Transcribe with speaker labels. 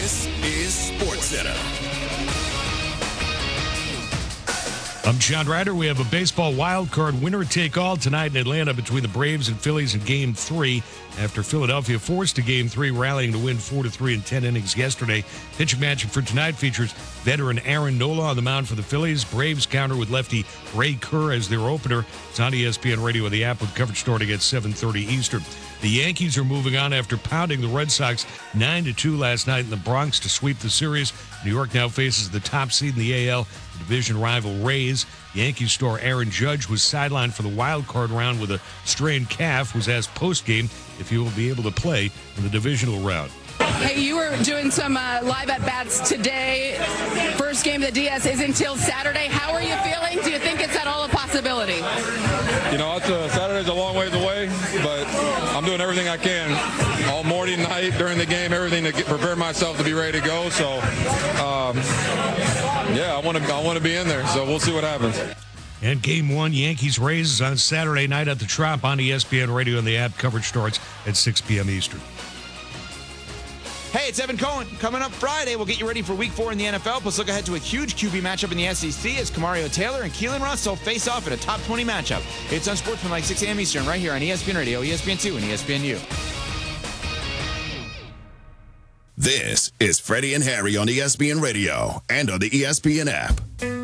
Speaker 1: This is SportsCenter.
Speaker 2: I'm John Ryder. We have a baseball wild card winner-take-all tonight in Atlanta between the Braves and Phillies in Game 3. After Philadelphia forced a Game 3, rallying to win 4-3 in 10 innings yesterday. Pitching matchup for tonight features veteran Aaron Nola on the mound for the Phillies. Braves counter with lefty Ray Kerr as their opener. It's on ESPN Radio and the app with coverage starting at 7:30 Eastern. The Yankees are moving on after pounding the Red Sox 9-2 last night in the Bronx to sweep the series. New York now faces the top seed in the AL, the division rival Rays. Yankees star Aaron Judge was sidelined for the wild card round with a strained calf, was asked post-game if he will be able to play in the divisional round.
Speaker 3: Hey, you were doing some live at-bats today. First game of the DS is until Saturday. How are you feeling? Do you think it's at all a possibility?
Speaker 4: You know, Saturday's a long ways away, but I'm doing everything I can all morning, night, during the game, everything to prepare myself to be ready to go. So, I want to be in there. So we'll see what happens.
Speaker 2: And Game 1, Yankees-Rays is on Saturday night at the Trop on ESPN Radio and the app. Coverage starts at 6 p.m. Eastern.
Speaker 5: Hey, it's Evan Cohen. Coming up Friday, we'll get you ready for Week 4 in the NFL, plus look ahead to a huge QB matchup in the SEC as Kamario Taylor and Keelan Russell face off in a top 20 matchup. It's on Sportsman 6 a.m. Eastern right here on ESPN Radio, ESPN2, and ESPNU.
Speaker 1: This is Freddie and Harry on ESPN Radio and on the ESPN app.